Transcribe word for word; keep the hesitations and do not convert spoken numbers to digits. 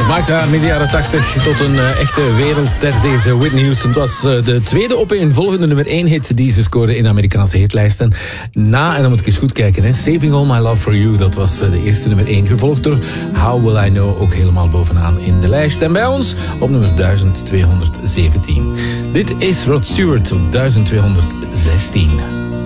Maakte haar midden jaren tachtig tot een uh, echte wereldster, deze Whitney Houston. Het was uh, de tweede opeenvolgende nummer één hit die ze scoorde in de Amerikaanse hitlijsten. Na, en dan moet ik eens goed kijken, hè, Saving All My Love For You, dat was uh, de eerste nummer één. Gevolgd door How Will I Know, ook helemaal bovenaan in de lijst. En bij ons op nummer duizend tweehonderdzeventien. Dit is Rod Stewart op duizend tweehonderdzestien.